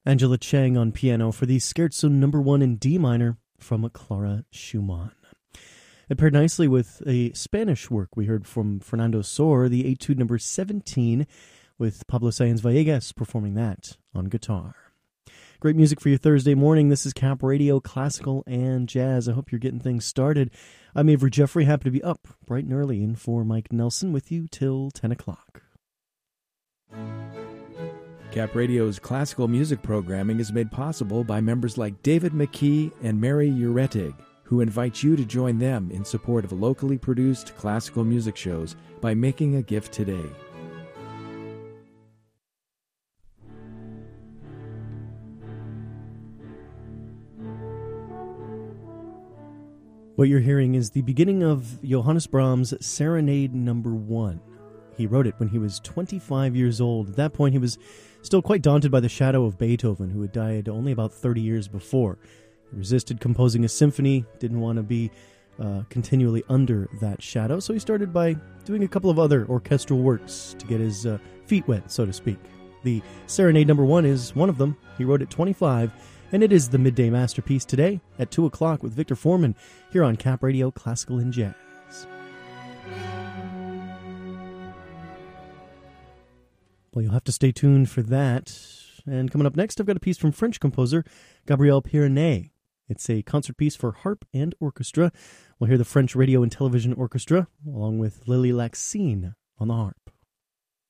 Angela Chang on piano for the Scherzo No. 1 in D minor from Clara Schumann. It paired nicely with a Spanish work we heard from Fernando Sor, the Etude No. 17, with Pablo Sáenz Villegas performing that on guitar. Great music for your Thursday morning. This is Cap Radio, classical and jazz. I hope you're getting things started. I'm Avery Jeffrey, happy to be up bright and early in for Mike Nelson with you till 10 o'clock. Cap Radio's classical music programming is made possible by members like David McKee and Mary Uretig, who invite you to join them in support of locally produced classical music shows by making a gift today. What you're hearing is the beginning of Johannes Brahms' Serenade No. 1. He wrote it when he was 25 years old. At that point, he was still quite daunted by the shadow of Beethoven, who had died only about 30 years before. He resisted composing a symphony, didn't want to be continually under that shadow, so he started by doing a couple of other orchestral works to get his feet wet, so to speak. The Serenade No. 1 is one of them. He wrote at 25, and it is the midday masterpiece today at 2 o'clock with Victor Foreman here on Cap Radio Classical and Jazz. Well, you'll have to stay tuned for that. And coming up next, I've got a piece from French composer Gabriel Pyrénées. It's a concert piece for harp and orchestra. We'll hear the French Radio and Television Orchestra, along with Lily Laxine on the harp.